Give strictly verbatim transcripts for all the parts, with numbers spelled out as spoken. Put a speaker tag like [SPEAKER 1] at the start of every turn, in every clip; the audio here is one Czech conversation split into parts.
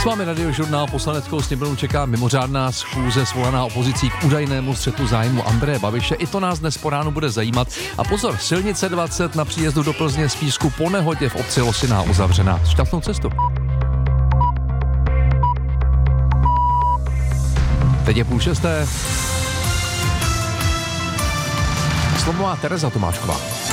[SPEAKER 1] vámi Radiožurnál. Poslaneckou sněmovnu čeká mimořádná schůze svolaná opozicí k údajnému střetu zájmu Andreje Babiše. I to nás dnes po ránu bude zajímat. A pozor, silnice dvacet na příjezdu do Plzně z Písku po nehodě v obci Losiná uzavřená. Šťastnou cestu. Teď je půl šesté. Slovo má Tereza Tomášková.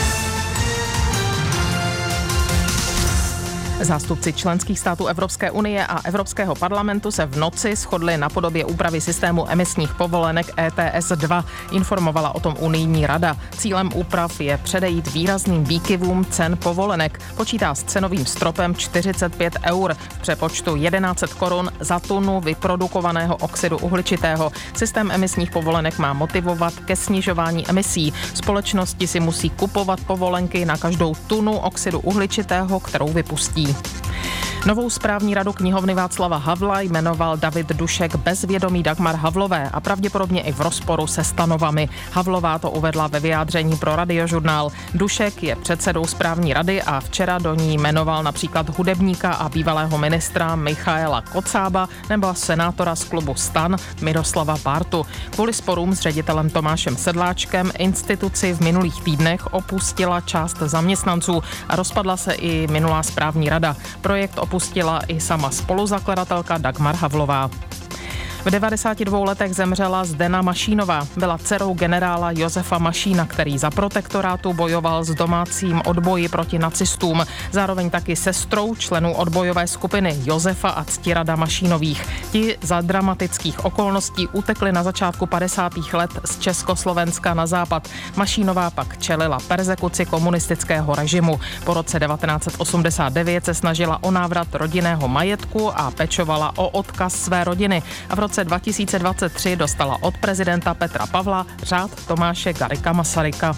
[SPEAKER 2] Zástupci členských států Evropské unie a Evropského parlamentu se v noci shodli na podobě úpravy systému emisních povolenek E T S dva, informovala o tom unijní rada. Cílem úprav je předejít výrazným výkyvům cen povolenek. Počítá s cenovým stropem čtyřicet pět eur, v přepočtu tisíc sto korun za tunu vyprodukovaného oxidu uhličitého. Systém emisních povolenek má motivovat ke snižování emisí. Společnosti si musí kupovat povolenky na každou tunu oxidu uhličitého, kterou vypustí. Novou správní radu knihovny Václava Havla jmenoval David Dušek bez vědomí Dagmar Havlové a pravděpodobně i v rozporu se stanovami. Havlová to uvedla ve vyjádření pro Radiožurnál. Dušek je předsedou správní rady a včera do ní jmenoval například hudebníka a bývalého ministra Michaela Kocába nebo senátora z klubu STAN Miroslava Bártu. Kvůli sporům s ředitelem Tomášem Sedláčkem instituci v minulých týdnech opustila část zaměstnanců a rozpadla se i minulá správní rada. Projekt opustila i sama spoluzakladatelka Dagmar Havlová. V devadesáti dvou letech zemřela Zdena Mašínová. Byla dcerou generála Josefa Mašína, který za protektorátu bojoval s domácím odboji proti nacistům. Zároveň taky sestrou členů odbojové skupiny Josefa a Ctirada Mašínových. Ti za dramatických okolností utekli na začátku padesátých let z Československa na západ. Mašínová pak čelila perzekuci komunistického režimu. Po roce devatenáct osmdesát devět se snažila o návrat rodinného majetku a pečovala o odkaz své rodiny. A v roce dva tisíce dvacet tři dostala od prezidenta Petra Pavla řád Tomáše Garrigua Masaryka.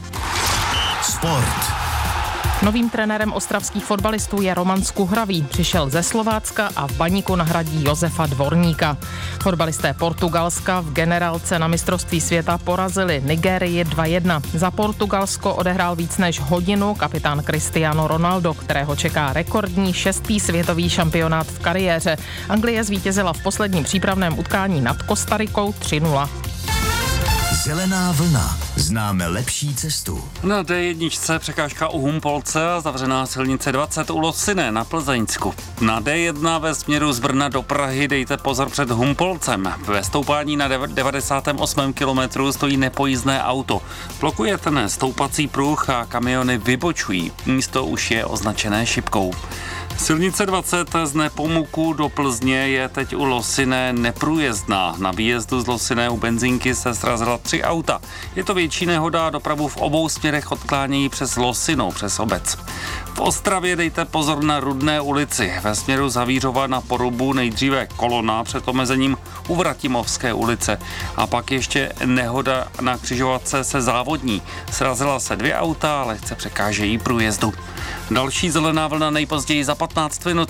[SPEAKER 3] Sport.
[SPEAKER 2] Novým trenérem ostravských fotbalistů je Roman Skuhravý. Přišel ze Slovácka a v Baníku nahradí Josefa Dvorníka. Fotbalisté Portugalska v generálce na mistrovství světa porazili Nigérii dva jedna. Za Portugalsko odehrál víc než hodinu kapitán Cristiano Ronaldo, kterého čeká rekordní šestý světový šampionát v kariéře. Anglie zvítězila v posledním přípravném utkání nad Kostarikou tři nula.
[SPEAKER 3] Zelená vlna. Známe lepší cestu.
[SPEAKER 4] Na D jedna překážka u Humpolce a zavřená silnice dvacet u Losine na Plzeňsku. Na D jedna ve směru z Brna do Prahy dejte pozor před Humpolcem. Ve stoupání na devadesátém osmém kilometru stojí nepojízdné auto. Blokuje ten stoupací pruh a kamiony vybočují. Místo už je označené šipkou. Silnice dvacet z Nepomuku do Plzně je teď u Losine neprůjezdná. Na výjezdu z Losine u benzínky se srazila tři auta. Je to větší nehoda a dopravu v obou směrech odklánějí přes Losinu, přes obec. V Ostravě dejte pozor na Rudné ulici. Ve směru z Havířova na Porubu nejdříve kolona před omezením u Vratimovské ulice. A pak ještě nehoda na křižovatce se Závodní. Srazila se dvě auta, ale lehce překážejí průjezdu. Další zelená vlna nejpozději za patnáct minut.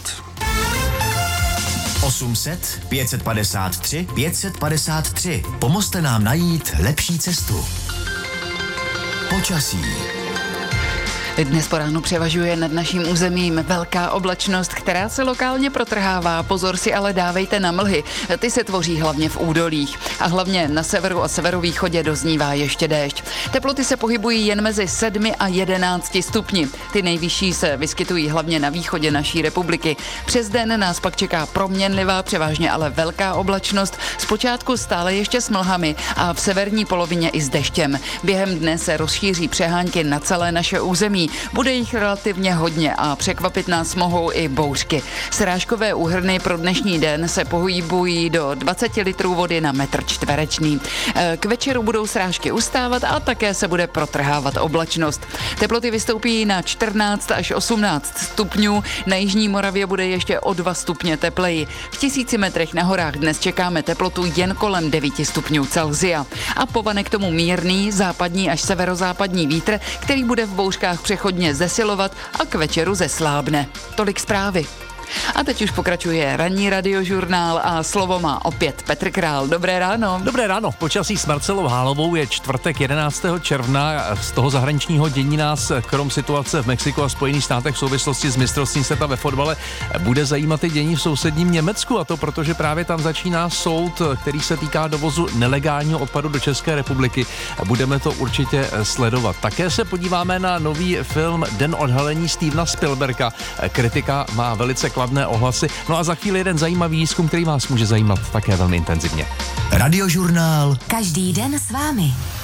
[SPEAKER 3] osm set, pět set padesát tři, pět set padesát tři. Pomozte nám najít lepší cestu. Počasí.
[SPEAKER 5] Dnes po ránu převažuje nad naším územím velká oblačnost, která se lokálně protrhává. Pozor si ale dávejte na mlhy. Ty se tvoří hlavně v údolích. A hlavně na severu a severovýchodě doznívá ještě déšť. Teploty se pohybují jen mezi sedmi a jedenácti stupni. Ty nejvyšší se vyskytují hlavně na východě naší republiky. Přes den nás pak čeká proměnlivá, převážně ale velká oblačnost. Zpočátku stále ještě s mlhami a v severní polovině i s deštěm. Během dne se rozšíří přehánky na celé naše území. Bude jich relativně hodně a překvapit nás mohou i bouřky. Srážkové úhrny pro dnešní den se pohybují do dvacet litrů vody na metr čtverečný. K večeru budou srážky ustávat a také se bude protrhávat oblačnost. Teploty vystoupí na čtrnáct až osmnáct stupňů, na jižní Moravě bude ještě o dva stupně tepleji. V tisíci metrech na horách dnes čekáme teplotu jen kolem devět stupňů Celsia. A povane k tomu mírný západní až severozápadní vítr, který bude v bouřkách přechodně zesilovat a k večeru zeslábne. Tolik zprávy. A teď už pokračuje ranní radiožurnál a slovo má opět Petr Král. Dobré ráno.
[SPEAKER 1] Dobré ráno. V počasí s Marcelou Hálovou je čtvrtek jedenáctého června. Z toho zahraničního dění nás krom situace v Mexiku a Spojených státech v souvislosti s mistrovstvím světa ve fotbale bude zajímat i dění v sousedním Německu, a to protože právě tam začíná soud, který se týká dovozu nelegálního odpadu do České republiky. Budeme to určitě sledovat. Také se podíváme na nový film Den odhalení Stevena Spielberga. Kritika má velice kladné ohlasy. No a za chvíli jeden zajímavý výzkum, který vás může zajímat také velmi intenzivně.
[SPEAKER 3] Radiožurnál.
[SPEAKER 6] Každý den s vámi.